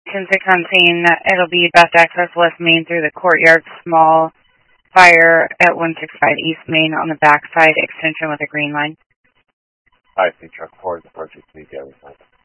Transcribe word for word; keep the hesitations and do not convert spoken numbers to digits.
ten six on scene. It'll be best access West Main through the courtyard. Small fire at one sixty-five East Main on the backside extension with a green line. I see truck four is approaching. Please get everything.